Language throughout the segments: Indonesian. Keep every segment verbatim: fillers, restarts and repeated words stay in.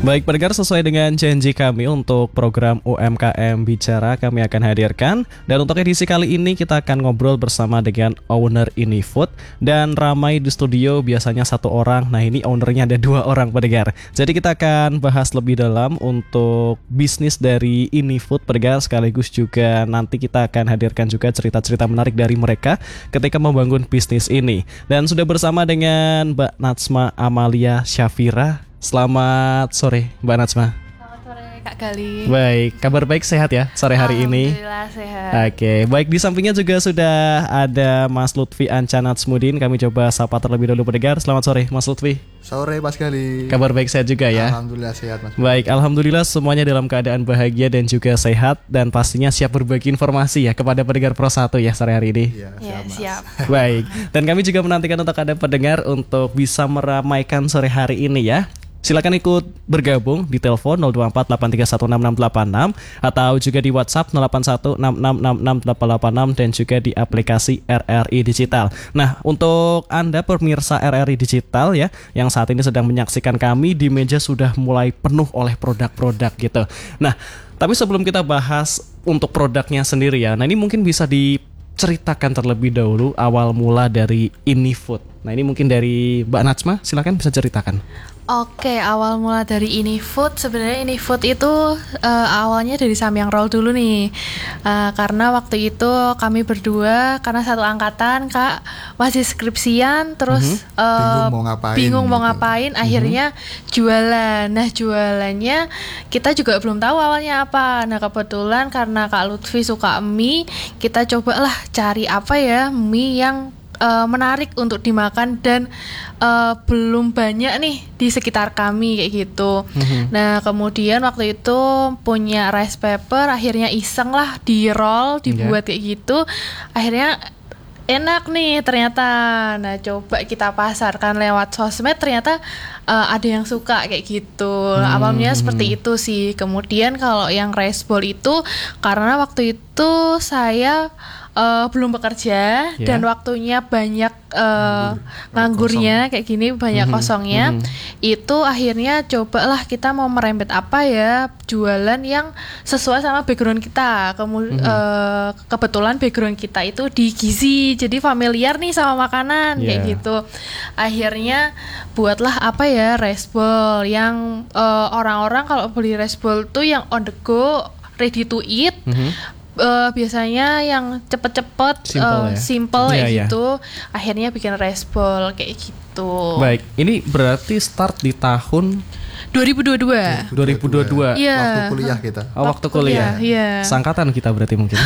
Baik pendengar, sesuai dengan janji kami untuk program U M K M Bicara kami akan hadirkan. Dan untuk edisi kali ini kita akan ngobrol bersama dengan owner Inifood. Dan ramai di studio biasanya satu orang, nah ini ownernya ada dua orang pendengar. Jadi kita akan bahas lebih dalam untuk bisnis dari Inifood pendengar. Sekaligus juga nanti kita akan hadirkan juga cerita-cerita menarik dari mereka ketika membangun bisnis ini. Dan sudah bersama dengan Mbak Natsma Amalia Syafira. Selamat sore Mbak Natsma. Selamat sore Kak Gali. Baik, kabar baik, sehat ya sore hari ini? Alhamdulillah sehat. Oke, baik, di sampingnya juga sudah ada Mas Lutfi Anca Natsmudin. Kami coba sapa terlebih dahulu pendengar. Selamat sore Mas Lutfi. Sore Mas Gali. Kabar baik, sehat juga ya? Alhamdulillah sehat Mas. Baik, alhamdulillah semuanya dalam keadaan bahagia dan juga sehat. Dan pastinya siap berbagi informasi ya kepada pendengar Pro satu ya sore hari ini. Iya, Ya, siap, Mas. siap. Baik, dan kami juga menantikan untuk ada pendengar untuk bisa meramaikan sore hari ini ya. Silakan ikut bergabung di telepon nol dua empat delapan tiga satu enam enam delapan enam atau juga di WhatsApp nol delapan satu enam enam enam enam delapan delapan enam dan juga di aplikasi R R I Digital. Nah, untuk Anda pemirsa R R I Digital ya yang saat ini sedang menyaksikan kami, di meja sudah mulai penuh oleh produk-produk gitu. Nah, tapi sebelum kita bahas untuk produknya sendiri ya. Nah, ini mungkin bisa diceritakan terlebih dahulu awal mula dari Inifood. Nah, ini mungkin dari Mbak Natsma, silakan bisa ceritakan. Oke, awal mula dari Inifood, sebenarnya Inifood itu uh, awalnya dari Samyang Roll dulu nih. Uh, karena waktu itu kami berdua, karena satu angkatan Kak, masih skripsian, terus Mm-hmm. uh, Bingung mau ngapain bingung mau gitu. ngapain, akhirnya jualan. Nah, jualannya kita juga belum tahu awalnya apa. Nah, kebetulan karena Kak Lutfi suka mie, kita cobalah cari apa ya mie yang Uh, menarik untuk dimakan dan uh, belum banyak nih di sekitar kami kayak gitu. Mm-hmm. Nah, kemudian waktu itu punya rice paper, akhirnya iseng lah di roll, dibuat Yeah. kayak gitu. Akhirnya enak nih ternyata. Nah, coba kita pasarkan lewat sosmed, ternyata uh, ada yang suka kayak gitu. Hmm. Awalnya seperti itu sih. Kemudian kalau yang rice bowl itu karena waktu itu saya Uh, belum bekerja Yeah. dan waktunya banyak uh, nganggurnya kayak gini, banyak Mhm, kosongnya. mhm. Itu akhirnya cobalah kita mau merembet apa ya, jualan yang sesuai sama background kita. Kemudian uh, kebetulan background kita itu di gizi, jadi familiar nih sama makanan kayak Yeah. gitu. Akhirnya buatlah apa ya, rice bowl yang uh, orang-orang kalau beli rice bowl tuh yang on the go, ready to eat. Mhm. Uh, biasanya yang cepet-cepet, Simple uh, ya? simple Iya, kayak iya. gitu. Akhirnya bikin rice bowl kayak gitu. Baik, ini berarti start di tahun dua ribu dua puluh dua. dua ribu dua puluh dua. Iya. Waktu kuliah kita. Oh, waktu kuliah. Iya. Sangkatan kita berarti mungkin.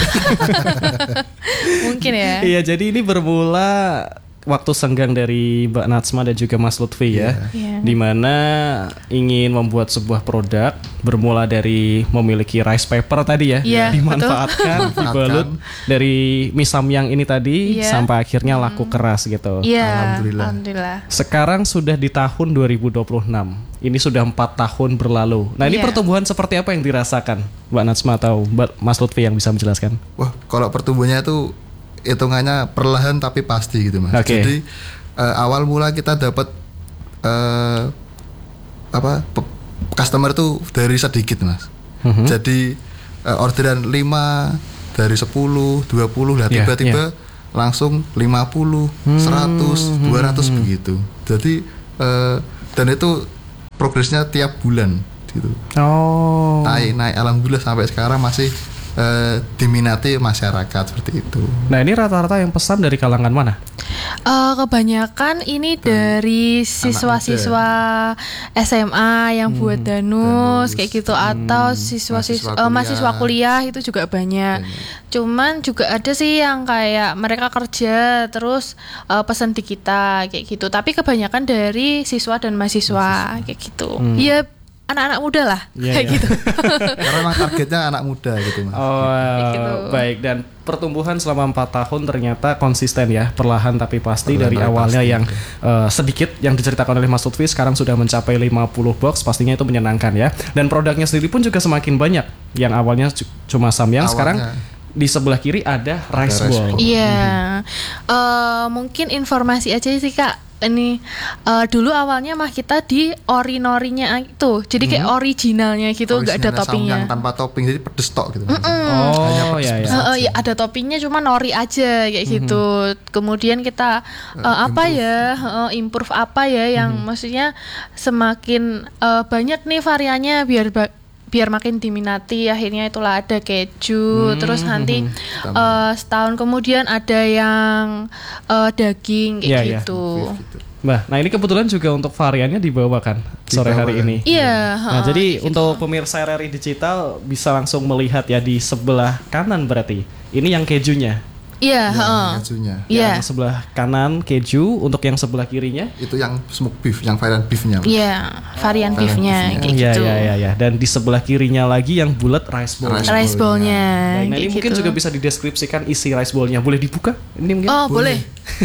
Mungkin ya. Iya, jadi ini bermula waktu senggang dari Mbak Natsma dan juga Mas Lutfi ya, Iya. dimana ingin membuat sebuah produk bermula dari memiliki rice paper tadi ya, Iya, dimanfaatkan, dibalut dari mie samyang ini tadi Iya. sampai akhirnya laku keras gitu. Iya. Alhamdulillah. Alhamdulillah. Sekarang sudah di tahun dua ribu dua puluh enam. Ini sudah empat tahun berlalu. Nah, ini Iya. pertumbuhan seperti apa yang dirasakan Mbak Natsma atau Mbak Mas Lutfi yang bisa menjelaskan? Wah, kalau pertumbuhannya itu hitungannya perlahan tapi pasti gitu Mas. Oke. Jadi uh, awal mula kita dapat uh, apa pe- customer itu dari sedikit Mas. Mhm. Jadi uh, orderan lima dari sepuluh, dua puluh lah Iya, tiba-tiba langsung lima puluh, Hmm, seratus, hmm, dua ratus hmm. begitu. Jadi uh, dan itu progresnya tiap bulan gitu. Oh. Naik naik alhamdulillah sampai sekarang masih uh, diminati masyarakat seperti itu. Nah, ini rata-rata yang pesan dari kalangan mana? Uh, kebanyakan ini dari siswa-siswa S M A yang buat danus, danus. kayak gitu, atau siswa-siswa mahasiswa uh, mahasiswa kuliah itu juga banyak. Banyak. Cuman juga ada sih yang kayak mereka kerja terus uh, pesan di kita kayak gitu. Tapi kebanyakan dari siswa dan mahasiswa, kayak gitu. Iya, anak-anak muda lah Iya, kayak iya. gitu. Karena memang targetnya anak muda gitu Mas. Oh, gitu. baik. Dan pertumbuhan selama empat tahun ternyata konsisten ya, perlahan tapi pasti. Perlahan dari tapi awalnya pasti, yang uh, sedikit yang diceritakan oleh Mas Lutfi, sekarang sudah mencapai lima puluh box, pastinya itu menyenangkan ya. Dan produknya sendiri pun juga semakin banyak. Yang awalnya c- cuma samyang, Awalnya. sekarang di sebelah kiri ada rice rice bowl. bowl. Iya, Eh, mungkin informasi aja sih Kak. ini uh, dulu awalnya mah kita di ori-norinya itu, jadi kayak Hmm. originalnya gitu, nggak ada Originalnya toppingnya. Samyang tanpa topping, jadi pedes tok gitu. Oh ya ya. Heeh, ya ada toppingnya cuma nori aja kayak gitu. Kemudian kita uh, apa ya, uh, improve apa ya yang maksudnya semakin uh, banyak nih variannya biar ba- biar makin diminati. Akhirnya itulah ada keju, terus nanti uh, setahun kemudian ada yang uh, daging kayak Iya, iya. gitu. Bah, nah ini kebetulan juga untuk variannya dibawakan sore hari ini. Iya. Nah, heeh, jadi kayak gitu. untuk pemirsa R R I Digital bisa langsung melihat ya di sebelah kanan berarti. Ini yang kejunya. Iya. heeh. Kejunya. Iya. Yang sebelah kanan keju, untuk yang sebelah kirinya. Itu yang smoke beef, yang varian beefnya. Iya, varian varian beefnya beefnya. kayak Iya gitu. iya iya ya. Dan di sebelah kirinya lagi yang bulat rice bowl. Rice Rice bowl-nya. Baik, nah ini kayak mungkin gitu. juga bisa dideskripsikan isi rice bowl-nya. Boleh dibuka? Ini mungkin. Oh, boleh.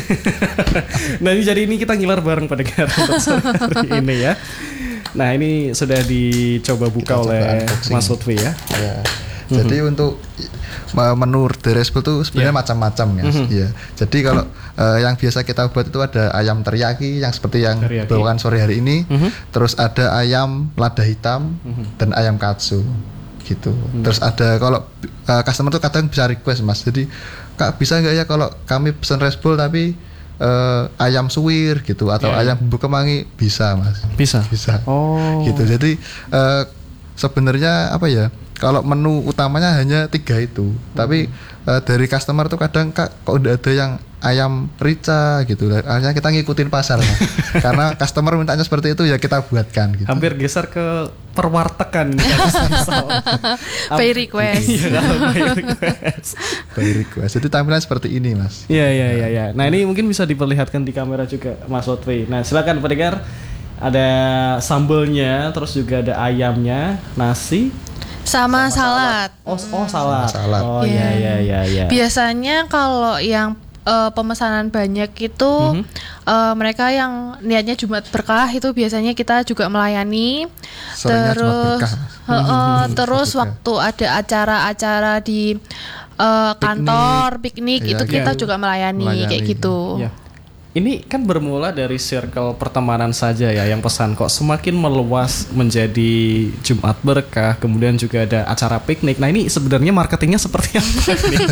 Nah ini jadi ini kita ngiler bareng pendengar untuk sore hari ini ya. Nah ini sudah dicoba buka Kita coba oleh unboxing. Mas Lutfi ya. Ya. Jadi untuk uh, menu The Rice Bowl itu sebenarnya Yeah. macam-macam ya. Iya. Jadi kalau uh, yang biasa kita buat itu ada ayam teriyaki yang seperti yang Teriyaki. bawakan sore hari ini. Mhm. Terus ada ayam lada hitam dan ayam katsu gitu. Terus ada kalau uh, customer tuh kadang bisa request Mas. Jadi Kak bisa nggak ya kalau kami pesen Rice Bowl tapi uh, ayam suwir gitu atau Yeah. ayam bumbu kemangi bisa Mas. Bisa. Bisa. Oh. Gitu. Jadi uh, sebenarnya apa ya? Kalau menu utamanya hanya tiga itu, tapi uh, dari customer tuh kadang kak kok udah ada yang ayam rica gitu, akhirnya kita ngikutin pasar, Mas. Karena customer mintanya seperti itu ya kita buatkan. Gitu. Hampir geser ke perwartekan ini kan, misal. Pay request. Iya, kalau pay request. By request. Jadi tampilan seperti ini, Mas. Iya iya iya iya. Nah ini mungkin bisa diperlihatkan di kamera juga Mas Lutfi. Nah silakan pendengar, ada sambelnya, terus juga ada ayamnya, nasi. Sama, salad. Oh oh salad. Salad. Oh iya iya iya iya. Biasanya kalau yang eh, pemesanan banyak itu Mhm. eh, mereka yang niatnya Jumat berkah itu biasanya kita juga melayani. Seringnya Jumat terus berkah, Mas. heeh, terus berkah. waktu ada acara-acara di eh, kantor piknik Iya, itu iya. kita juga melayani, Melayani. kayak gitu. Iya. Ini kan bermula dari circle pertemanan saja ya, yang pesan kok semakin meluas menjadi Jumat berkah, kemudian juga ada acara piknik. Nah ini sebenarnya marketingnya seperti apa? ini?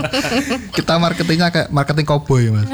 Kita marketingnya kayak marketing cowboy, Mas.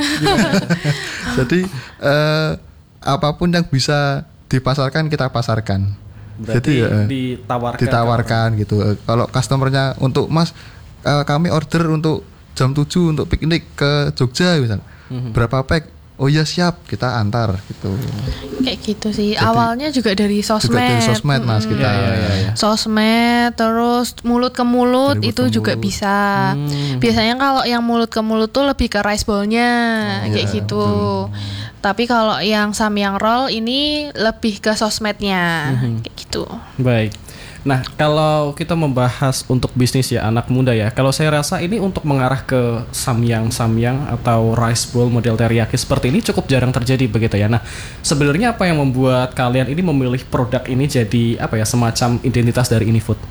Jadi eh, apapun yang bisa dipasarkan kita pasarkan. Berarti Jadi ya, eh, ditawarkan. ditawarkan gitu. Eh, Kalau customernya untuk Mas eh, kami order untuk jam tujuh untuk piknik ke Jogja misal. Berapa pack? Oh iya siap, kita antar gitu. Kayak gitu sih. Awalnya juga dari sosmed. Juga dari sosmed Mas kita. Iya, iya, iya, iya. Sosmed, terus mulut ke mulut Dari mulut itu ke juga mulut. bisa. Hmm. Biasanya kalau yang mulut ke mulut tuh lebih ke rice bowl-nya kayak iya, gitu. Tapi kalau yang samyang roll ini lebih ke sosmednya kayak gitu. Baik. Nah, kalau kita membahas untuk bisnis ya anak muda ya, kalau saya rasa ini untuk mengarah ke samyang-samyang atau rice bowl model teriyaki seperti ini cukup jarang terjadi begitu ya. Nah, sebenarnya apa yang membuat kalian ini memilih produk ini jadi apa ya semacam identitas dari Inifood?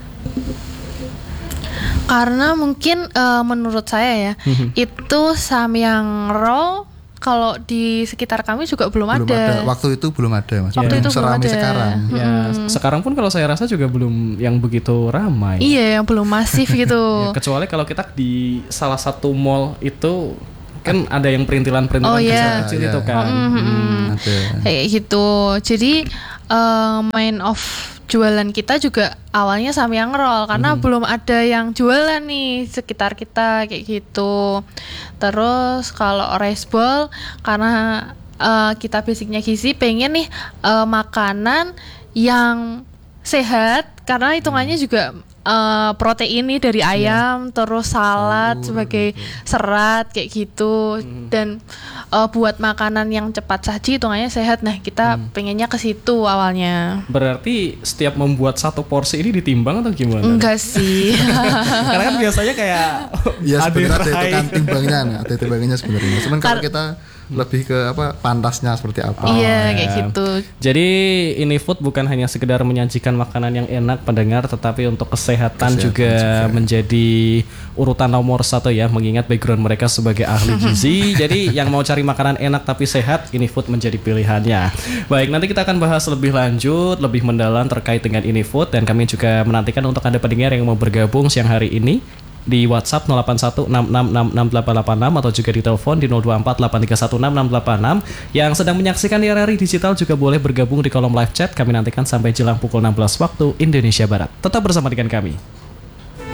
Karena mungkin eh, menurut saya ya, itu samyang roll kalau di sekitar kami juga belum, Belum ada. Waktu itu belum ada, Mas. Waktu Belum itu belum serami ada. sekarang. Ya, sekarang pun kalau saya rasa juga belum yang begitu ramai. Iya, yang belum masif Ya, gitu. kecuali kalau kita di salah satu mall itu kan ada yang perintilan-perintilan Oh, iya. kecil-kecil Iya. itu kan. Hmm, ada. Kayak gitu. Jadi eh, main of jualan kita juga awalnya samyang roll karena belum ada yang jualan nih sekitar kita kayak gitu. Terus kalau rice bowl karena eh, kita basicnya gizi pengen nih eh, makanan yang sehat karena hitungannya juga eh, protein nih dari ayam terus salad sebagai serat kayak gitu dan eh, buat makanan yang cepat saji hitungannya sehat. Nah kita pengennya ke situ awalnya. Berarti setiap membuat satu porsi ini ditimbang atau gimana? Enggak sih. Karena kan biasanya kayak Ya sebenarnya ada adirai. hitungan timbangnya, ada timbangnya sebenarnya. Cuman kalau Kar- kita lebih ke apa pantasnya seperti apa. Iya, ya. kayak gitu. Jadi ini food bukan hanya sekedar menyajikan makanan yang enak pendengar, tetapi untuk kesehatan, Kesehatan juga, juga. menjadi urutan nomor satu ya, mengingat background mereka sebagai ahli gizi. Jadi yang mau cari makanan enak tapi sehat, ini food menjadi pilihannya. Baik, nanti kita akan bahas lebih lanjut, lebih mendalam terkait dengan ini food, dan kami juga menantikan untuk Anda pendengar yang mau bergabung siang hari ini di WhatsApp nol delapan satu enam enam enam enam delapan delapan enam atau juga di telepon di nol dua empat delapan tiga satu enam enam delapan enam. Yang sedang menyaksikan di R R I Digital juga boleh bergabung di kolom live chat. Kami nantikan sampai jelang pukul enam belas waktu Indonesia Barat. Tetap bersama dengan kami.